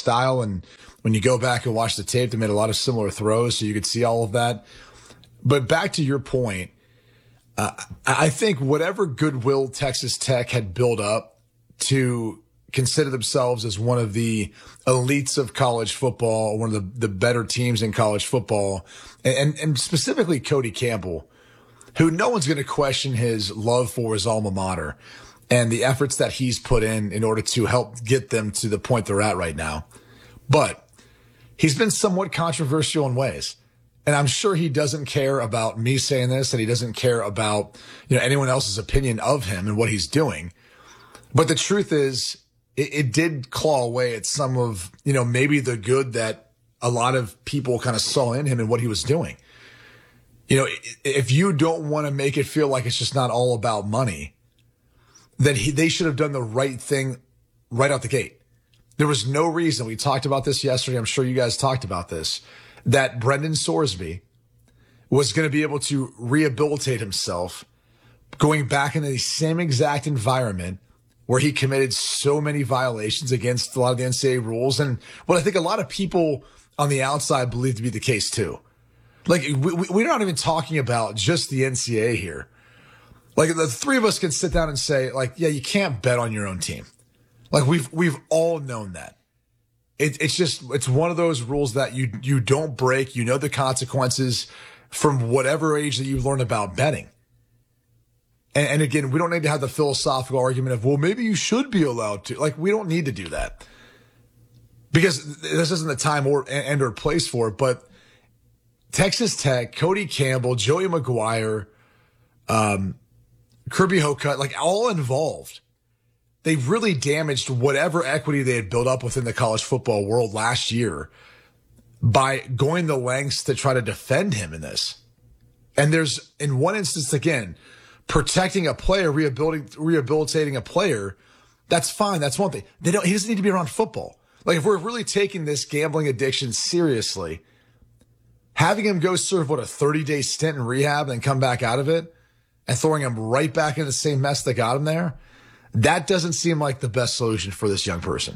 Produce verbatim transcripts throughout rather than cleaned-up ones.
style. And when you go back and watch the tape, they made a lot of similar throws, so you could see all of that. But back to your point, uh, I think whatever goodwill Texas Tech had built up to consider themselves as one of the elites of college football, one of the, the better teams in college football, and, and specifically Cody Campbell, who no one's going to question his love for his alma mater and the efforts that he's put in in order to help get them to the point they're at right now. But he's been somewhat controversial in ways. And I'm sure he doesn't care about me saying this, and he doesn't care about, you know, anyone else's opinion of him and what he's doing. But the truth is, it, it did claw away at some of, you know, maybe the good that a lot of people kind of saw in him and what he was doing. You know, if you don't want to make it feel like it's just not all about money, then he, they should have done the right thing right out the gate. There was no reason, we talked about this yesterday, I'm sure you guys talked about this, that Brendan Sorsby was going to be able to rehabilitate himself going back into the same exact environment where he committed so many violations against a lot of the N C double A rules. And what I think a lot of people on the outside believe to be the case too. Like, we, we're not even talking about just the N C double A here. Like, the three of us can sit down and say, like, yeah, you can't bet on your own team. Like, we've we've all known that. It, it's just, it's one of those rules that you you don't break. You know the consequences from whatever age that you learn about betting. And, and again, we don't need to have the philosophical argument of, well, maybe you should be allowed to. Like, we don't need to do that. Because this isn't the time or and or place for it, but Texas Tech, Cody Campbell, Joey McGuire, um, Kirby Hocutt, like all involved, they really damaged whatever equity they had built up within the college football world last year by going the lengths to try to defend him in this. And there's, in one instance, again, protecting a player, rehabilitating, rehabilitating a player, that's fine. That's one thing. They don't, he doesn't need to be around football. Like, if we're really taking this gambling addiction seriously, having him go serve, what, a thirty-day stint in rehab and come back out of it and throwing him right back in the same mess that got him there, that doesn't seem like the best solution for this young person.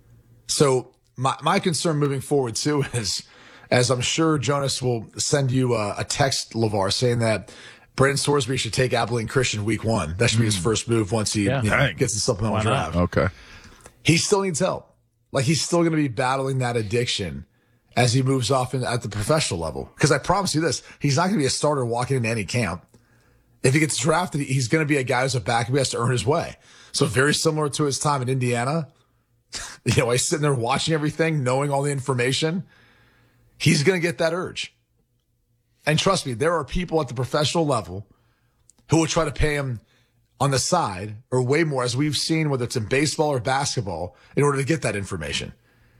So my my concern moving forward, too, is, as I'm sure Jonas will send you a, a text, LeVar, saying that Brandon Sorsby should take Abilene Christian week one. That should be his first move once he yeah. you know, gets the supplemental draft. Okay. He still needs help. Like, he's still going to be battling that addiction as he moves off in, at the professional level. Because I promise you this, he's not going to be a starter walking into any camp. If he gets drafted, he's going to be a guy who's a backup who has to earn his way. So very similar to his time in Indiana. You know, he's sitting there watching everything, knowing all the information. He's going to get that urge. And trust me, there are people at the professional level who will try to pay him on the side, or way more, as we've seen, whether it's in baseball or basketball, in order to get that information.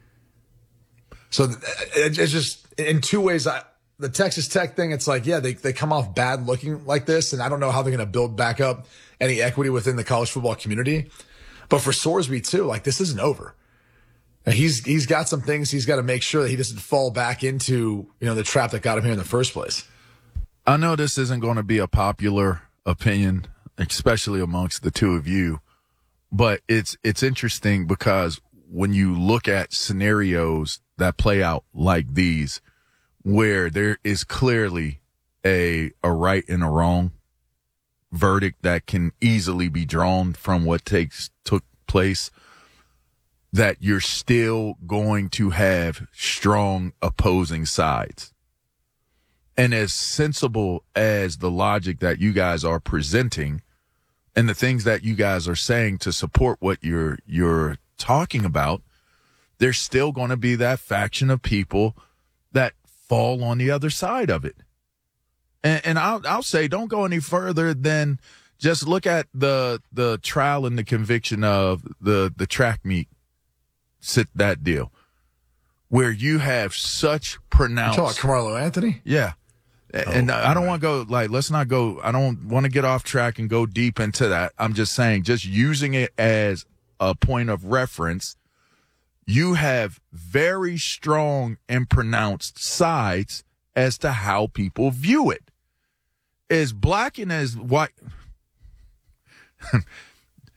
So it's just, in two ways, I, the Texas Tech thing, it's like, yeah, they, they come off bad looking like this, and I don't know how they're going to build back up any equity within the college football community. But for Sorsby, too, like, this isn't over. And he's he's got some things he's got to make sure that he doesn't fall back into, you know, the trap that got him here in the first place. I know this isn't going to be a popular opinion, especially amongst the two of you, but it's it's interesting because when you look at scenarios that play out like these, where there is clearly a a right and a wrong verdict that can easily be drawn from what takes took place, that you're still going to have strong opposing sides. And as sensible as the logic that you guys are presenting and the things that you guys are saying to support what you're you're talking about, there's still going to be that faction of people that fall on the other side of it. And, and I'll I'll say, don't go any further than just look at the the trial and the conviction of the the track meet, sit that deal, where you have such pronounced. You talking about Carmelo Anthony? Yeah. And oh, I don't want to go, like, let's not go, I don't want to get off track and go deep into that. I'm just saying, just using it as a point of reference, you have very strong and pronounced sides as to how people view it. As black and as white,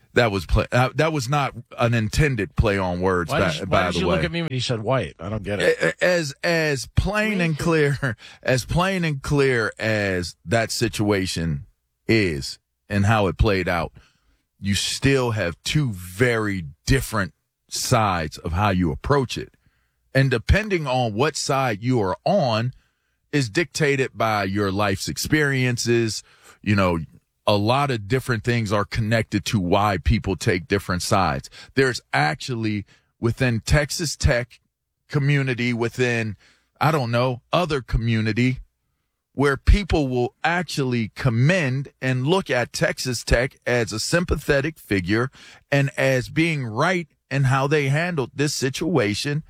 that was play. Uh, that was not an intended play on words. Why by, did you, by why did the you way, look at me when he said white? I don't get it. As as plain and clear as plain and clear as that situation is and how it played out, you still have two very different sides of how you approach it, and depending on what side you are on, is dictated by your life's experiences. You know, a lot of different things are connected to why people take different sides. There's actually within Texas Tech community, within, I don't know, other community, where people will actually commend and look at Texas Tech as a sympathetic figure and as being right in how they handled this situation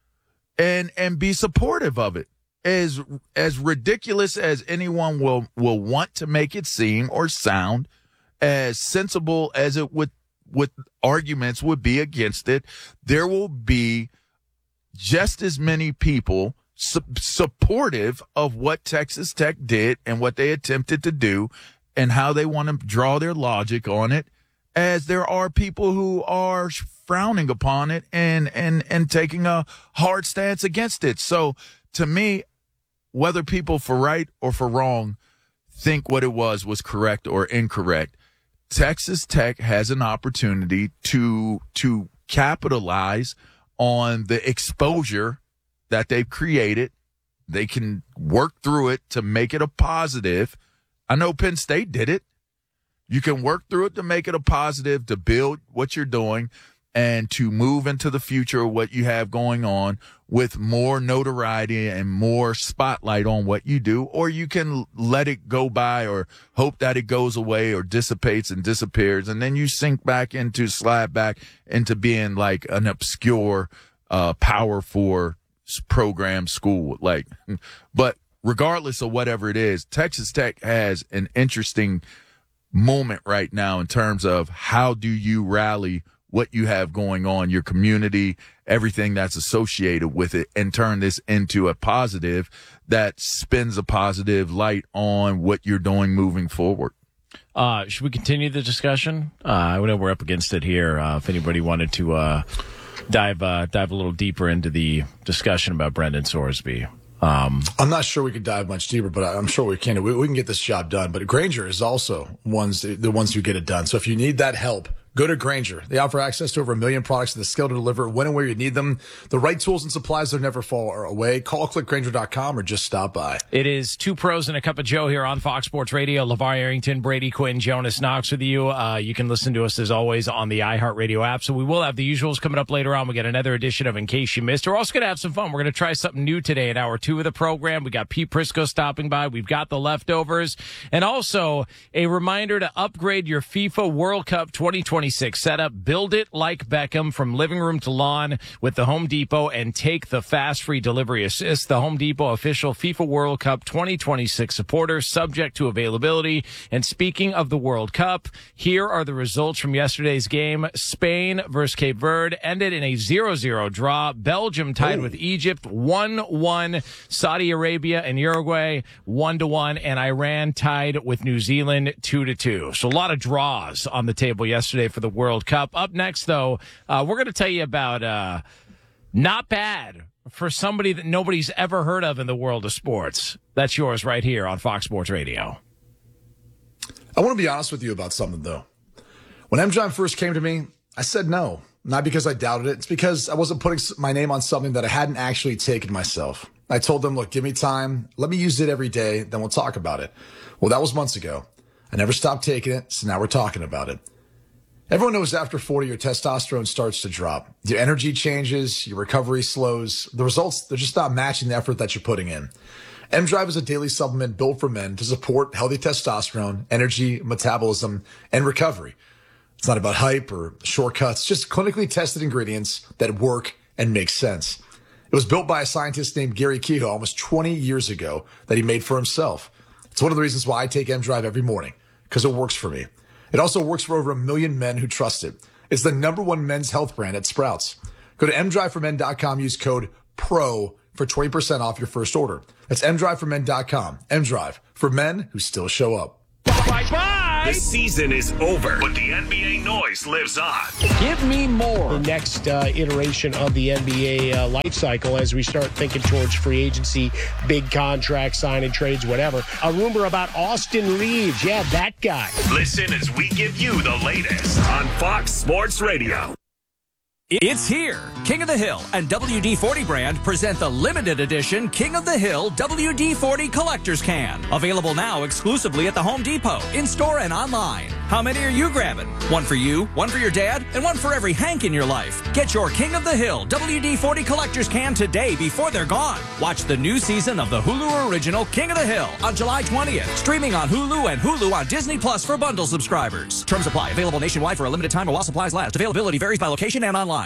and, and be supportive of it. As as ridiculous as anyone will, will want to make it seem or sound, as sensible as it would, with arguments would be against it, there will be just as many people su- supportive of what Texas Tech did and what they attempted to do and how they want to draw their logic on it, as there are people who are frowning upon it and, and, and taking a hard stance against it. So to me, whether people for right or for wrong think what it was was correct or incorrect, Texas Tech has an opportunity to to capitalize on the exposure that they've created. They can work through it to make it a positive. I know Penn State did it. You can work through it to make it a positive, to build what you're doing, and to move into the future of what you have going on with more notoriety and more spotlight on what you do, or you can let it go by or hope that it goes away or dissipates and disappears, and then you sink back into, slide back into being like an obscure uh, Power Four program school. Like, but regardless of whatever it is, Texas Tech has an interesting moment right now in terms of how do you rally what you have going on, your community, everything that's associated with it, and turn this into a positive that spins a positive light on what you're doing moving forward. Uh, should we continue the discussion? Uh, I know we're up against it here. Uh, if anybody wanted to uh, dive uh, dive a little deeper into the discussion about Brendan Sorsby. Um, I'm not sure we could dive much deeper, but I'm sure we can. We, we can get this job done. But Grainger is also ones the ones who get it done. So if you need that help, go to Grainger. They offer access to over a million products and the skill to deliver when and where you need them. The right tools and supplies that never fall away. Call click grainger dot com or just stop by. It is Two Pros and a Cup of Joe here on Fox Sports Radio. LeVar Arrington, Brady Quinn, Jonas Knox with you. Uh, you can listen to us as always on the iHeartRadio app. So we will have the usuals coming up later on. We got another edition of In Case You Missed. We're also going to have some fun. We're going to try something new today at hour two of the program. We got Pete Prisco stopping by. We've got the leftovers. And also a reminder to upgrade your FIFA World Cup twenty twenty-six setup. Build it like Beckham from living room to lawn with the Home Depot and take the fast free delivery assist. The Home Depot official FIFA World Cup twenty twenty-six supporter, subject to availability. And speaking of the World Cup, here are the results from yesterday's game. Spain versus Cape Verde ended in a zero zero draw. Belgium tied oh. with Egypt one one. Saudi Arabia and Uruguay one to one, and Iran tied with New Zealand two to two. So a lot of draws on the table yesterday for the World Cup. Up next, though, uh, we're going to tell you about uh, not bad for somebody that nobody's ever heard of in the world of sports. That's yours right here on Fox Sports Radio. I want to be honest with you about something, though. When M. John first came to me, I said no. Not because I doubted it. It's because I wasn't putting my name on something that I hadn't actually taken myself. I told them, look, give me time. Let me use it every day. Then we'll talk about it. Well, that was months ago. I never stopped taking it, so now we're talking about it. Everyone knows after forty, your testosterone starts to drop. Your energy changes, your recovery slows. The results, they're just not matching the effort that you're putting in. M-Drive is a daily supplement built for men to support healthy testosterone, energy, metabolism, and recovery. It's not about hype or shortcuts, just clinically tested ingredients that work and make sense. It was built by a scientist named Gary Kehoe almost twenty years ago that he made for himself. It's one of the reasons why I take M-Drive every morning, because it works for me. It also works for over a million men who trust it. It's the number one men's health brand at Sprouts. Go to m drive for men dot com, use code PRO for twenty percent off your first order. That's m drive for men dot com. M-Drive, for men who still show up. Bye-bye. The season is over, but the N B A noise lives on. Give me more. The next uh, iteration of the N B A uh, life cycle as we start thinking towards free agency, big contracts, signing trades, whatever. A rumor about Austin Reeves. Yeah, that guy. Listen as we give you the latest on Fox Sports Radio. It's here. King of the Hill and W D forty brand present the limited edition King of the Hill W D forty Collector's Can. Available now exclusively at the Home Depot, in-store and online. How many are you grabbing? One for you, one for your dad, and one for every Hank in your life. Get your King of the Hill W D forty Collector's Can today before they're gone. Watch the new season of the Hulu original King of the Hill on July twentieth. Streaming on Hulu and Hulu on Disney Plus for bundle subscribers. Terms apply. Available nationwide for a limited time or while supplies last. Availability varies by location and online.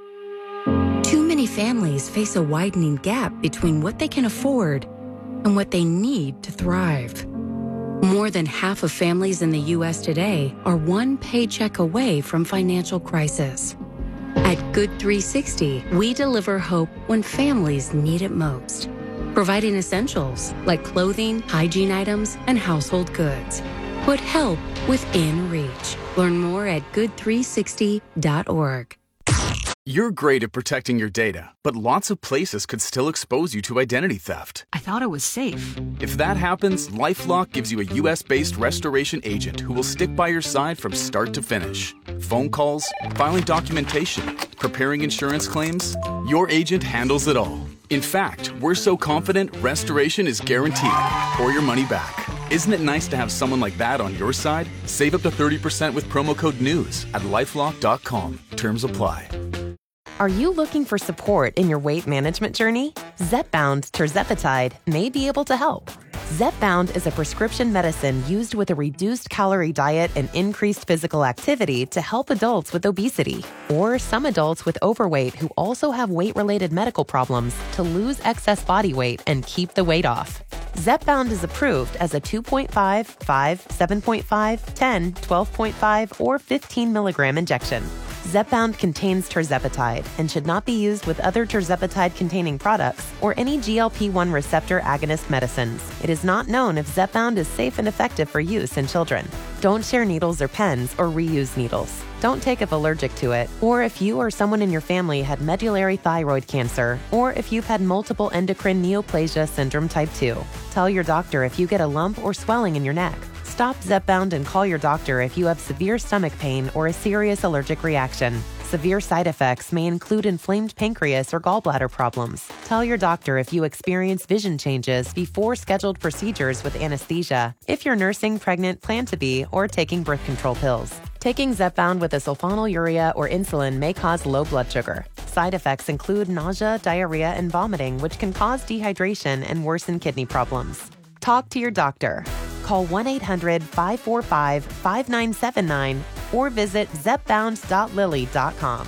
Too many families face a widening gap between what they can afford and what they need to thrive. More than half of families in the U S today are one paycheck away from financial crisis. At Good three sixty, we deliver hope when families need it most, providing essentials like clothing, hygiene items, and household goods. Put help within reach. Learn more at good three sixty dot org. You're great at protecting your data, but lots of places could still expose you to identity theft. I thought it was safe. If that happens, LifeLock gives you a U S-based restoration agent who will stick by your side from start to finish. Phone calls, filing documentation, preparing insurance claims, your agent handles it all. In fact, we're so confident restoration is guaranteed or your money back. Isn't it nice to have someone like that on your side? Save up to thirty percent with promo code NEWS at lifelock dot com. Terms apply. Are you looking for support in your weight management journey? Zepbound tirzepatide may be able to help. Zepbound is a prescription medicine used with a reduced calorie diet and increased physical activity to help adults with obesity or some adults with overweight who also have weight-related medical problems to lose excess body weight and keep the weight off. Zepbound is approved as a two point five, five, seven point five, ten, twelve point five, or fifteen milligram injection. Zepbound contains tirzepatide and should not be used with other tirzepatide-containing products or any G L P one receptor agonist medicines. It is not known if Zepbound is safe and effective for use in children. Don't share needles or pens or reuse needles. Don't take if allergic to it, or if you or someone in your family had medullary thyroid cancer, or if you've had multiple endocrine neoplasia syndrome type two. Tell your doctor if you get a lump or swelling in your neck. Stop Zepbound and call your doctor if you have severe stomach pain or a serious allergic reaction. Severe side effects may include inflamed pancreas or gallbladder problems. Tell your doctor if you experience vision changes before scheduled procedures with anesthesia, if you're nursing, pregnant, plan to be, or taking birth control pills. Taking Zepbound with a sulfonylurea or insulin may cause low blood sugar. Side effects include nausea, diarrhea, and vomiting, which can cause dehydration and worsen kidney problems. Talk to your doctor. Call one eight hundred, five four five, five nine seven nine or visit zepbound dot lilly dot com.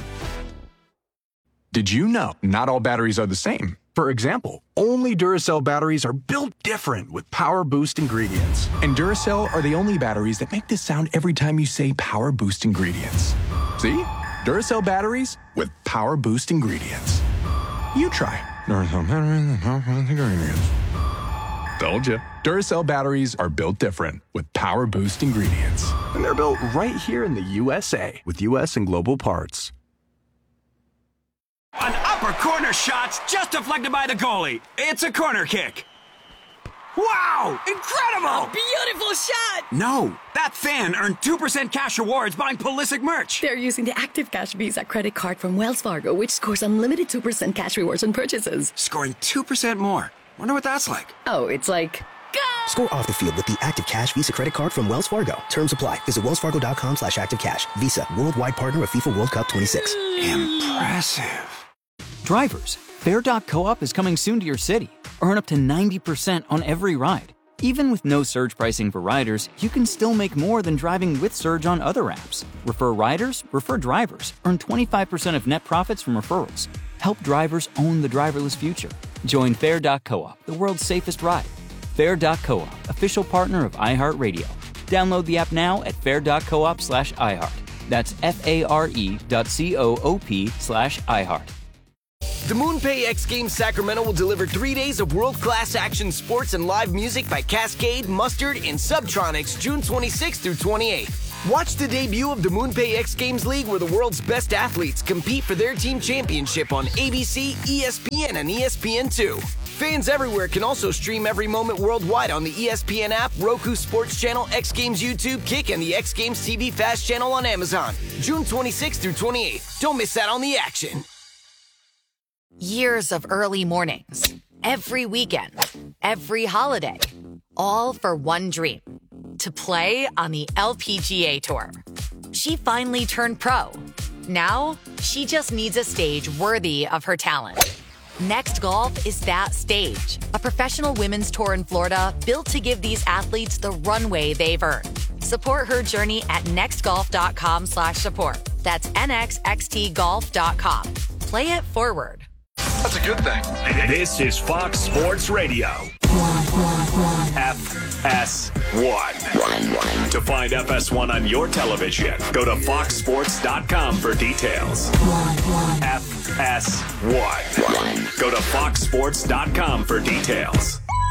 Did you know not all batteries are the same? For example, only Duracell batteries are built different with Power Boost ingredients. And Duracell are the only batteries that make this sound every time you say Power Boost ingredients. See? Duracell batteries with Power Boost ingredients. You try. Duracell batteries with Power Boost ingredients. Told you. Duracell batteries are built different with Power Boost ingredients. And they're built right here in the U S A with U S and global parts. An upper corner shot's just deflected by the goalie. It's a corner kick. Wow! Incredible! A beautiful shot! No, that fan earned two percent cash rewards buying Pulisic merch. They're using the Active Cash Visa credit card from Wells Fargo, which scores unlimited two percent cash rewards on purchases. Scoring two percent more. Wonder what that's like. Oh, it's like... Go! Score off the field with the Active Cash Visa credit card from Wells Fargo. Terms apply. Visit wellsfargo.com slash active cash. Visa, worldwide partner of FIFA World Cup twenty-six. Impressive. Drivers, Fair dot coop is coming soon to your city. Earn up to ninety percent on every ride. Even with no surge pricing for riders, you can still make more than driving with Surge on other apps. Refer riders, refer drivers. Earn twenty-five percent of net profits from referrals. Help drivers own the driverless future. Join Fair dot coop, the world's safest ride. Fair dot coop, official partner of iHeartRadio. Download the app now at fair dot coop slash iHeart. That's F A R E dot C O O P slash iHeart. The MoonPay X Games Sacramento will deliver three days of world-class action sports and live music by Cascade, Mustard, and Subtronics June twenty-sixth through twenty-eighth. Watch the debut of the MoonPay X Games League, where the world's best athletes compete for their team championship on A B C, E S P N, and E S P N two. Fans everywhere can also stream every moment worldwide on the E S P N app, Roku Sports Channel, X Games YouTube, Kick, and the X Games T V Fast Channel on Amazon. June twenty-sixth through twenty-eighth. Don't miss out on the action. Years of early mornings, every weekend, every holiday, all for one dream, to play on the L P G A Tour. She finally turned pro. Now, she just needs a stage worthy of her talent. Next Golf is that stage, a professional women's tour in Florida built to give these athletes the runway they've earned. Support her journey at nextgolf.com slash support. That's N X X T golf dot com. Play it forward. That's a good thing. This is Fox Sports Radio. F S one. To find F S one on your television, go to fox sports dot com for details. F S one. Go to fox sports dot com for details.